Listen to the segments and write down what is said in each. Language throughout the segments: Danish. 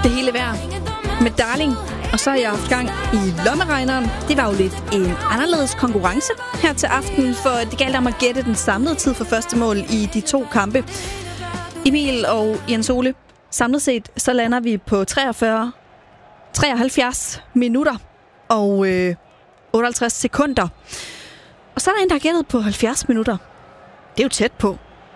det hele værd med Darling. Og så har jeg haft gang i lommeregneren. Det var jo lidt en anderledes konkurrence her til aften, for det galt om at gætte den samlede tid for første mål i de 2 kampe. Emil og Jens Ole, samlet set så lander vi på 73 minutter og 58 sekunder. Og så er der en, der har gættet på 70 minutter. Det er jo tæt på.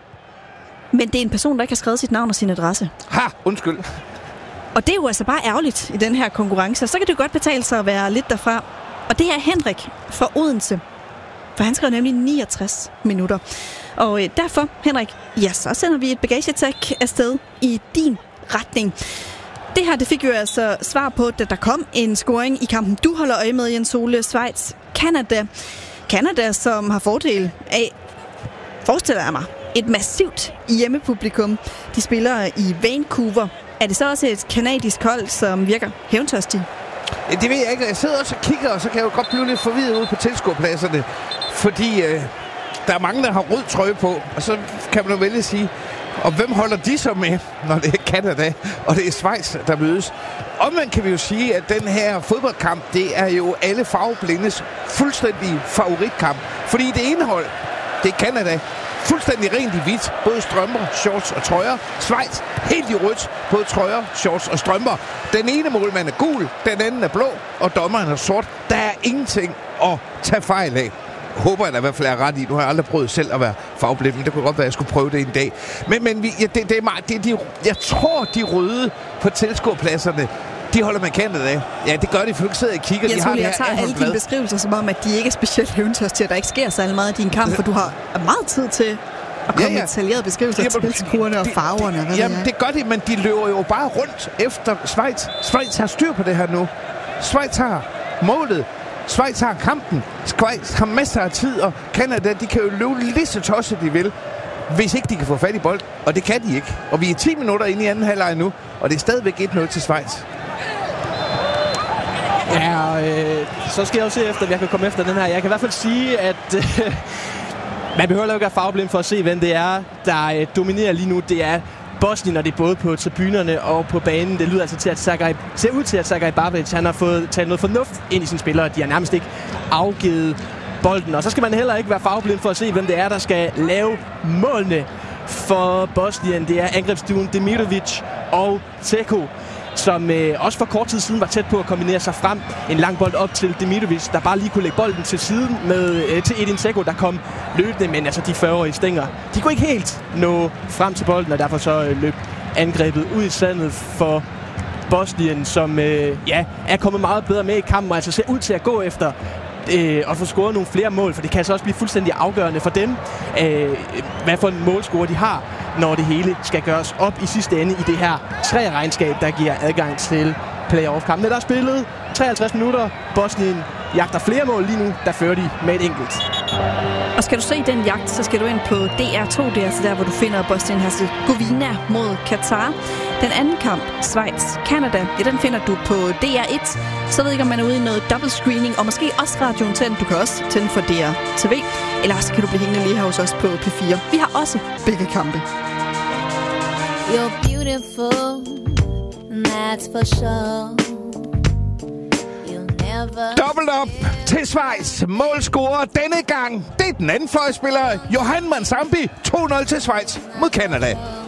Men det er en person, der ikke har skrevet sit navn og sin adresse. Ha, undskyld. Og det er jo altså bare ærgerligt i den her konkurrence. Så kan det godt betale sig at være lidt derfra. Og det er Henrik fra Odense. For han skrev nemlig 69 minutter. Og derfor, Henrik, ja, så sender vi et bagagetag afsted i din retning. Det her, det fik jo altså svar på, da der kom en scoring i kampen. Du holder øje med, Jens Ole. Schweiz, Canada, som har fordel af, forestiller jeg mig, et massivt hjemmepublikum. De spiller i Vancouver. Er det så også et kanadisk hold, som virker hævntørstige? Det ved jeg ikke. Jeg sidder også og kigger, og så kan jeg jo godt blive lidt forvirret ude på tilskuerpladserne. Fordi der er mange, der har rød trøje på, og så kan man jo vælge at sige, og hvem holder de så med, når det er Canada, og det er Schweiz, der mødes? Omvendt kan vi jo sige, at den her fodboldkamp, det er jo alle farveblindes fuldstændig favoritkamp. Fordi det ene hold, det er Canada, fuldstændig rent i hvidt, både strømper, shorts og trøjer. Schweiz helt i rødt, både trøjer, shorts og strømper. Den ene målmand er gul, den anden er blå, og dommeren er sort. Der er ingenting at tage fejl af. Håber jeg da i hvert fald er ret i. Nu har jeg aldrig prøvet selv at være farveblind, men det kunne godt være, at jeg skulle prøve det en dag. Men jeg tror, de røde på tilskuerpladserne, de holder med Canada af. Ja, det gør de, for du sidder og kigger. Jeg tager alle dine beskrivelser som om, at de ikke er specielt hævntørstige, at der ikke sker særlig meget i din kamp, for du har meget tid til at komme med detaljerede beskrivelser af tilskuerne og farverne. Jamen, det gør de, men de løber jo bare rundt efter Schweiz. Schweiz har styr på det her nu. Schweiz har målet. Schweiz har kampen. Schweiz har masser af tid, og Canada, de kan jo løbe lige så tosset, de vil, hvis ikke de kan få fat i bold. Og det kan de ikke. Og vi er 10 minutter inde i anden halvleg nu, og det er stadigvæk 1-0 til Schweiz. Ja, og så skal jeg også se efter, at jeg kan komme efter den her. Jeg kan i hvert fald sige, at man behøver ikke være farveblind for at se, hvem det er, der dominerer lige nu. Det er Bosnien, og det er både på tribunerne og på banen. Det lyder altså til, at ser ud til, at Sergej Babic, han har fået taget noget fornuft ind i sine spillere. De har nærmest ikke afgivet bolden. Og så skal man heller ikke være farveblind for at se, hvem det er, der skal lave målene for Bosnien. Det er angrebsduoen Demirovic og Teko, som også for kort tid siden var tæt på at kombinere sig frem. En lang bold op til Demirovic, der bare lige kunne lægge bolden til siden til Edin Dzeko, der kom løbende, men altså de 40-årige stænger, de kunne ikke helt nå frem til bolden, og derfor så løb angrebet ud i sandet for Bosnien, som er kommet meget bedre med i kampen, og altså ser ud til at gå efter og få scoret nogle flere mål, for det kan altså også blive fuldstændig afgørende for dem, hvad for en målscore de har, når det hele skal gøres op i sidste ende i det her regnskab, der giver adgang til playoff-kampen. Der er spillet 53 minutter. Bosnien jagter flere mål lige nu, der fører de med et enkelt. Og skal du se den jagt, så skal du ind på DR2, det er altså der, hvor du finder Bosnien-Hercegovina mod Katar. Den anden kamp, Schweiz-Canada, den finder du på DR1. Så ved jeg ikke, om man er ude i noget double screening, og måske også radioen tændt. Du kan også tænde for DR TV, eller også kan du blive hængende lige her hos os på P4. Vi har også begge kampe. You're beautiful, that's for sure. Dobbelt op til Schweiz. Målscorer denne gang, det er den anden fløjspiller, Johan Mansambi. 2-0 til Schweiz mod Canada.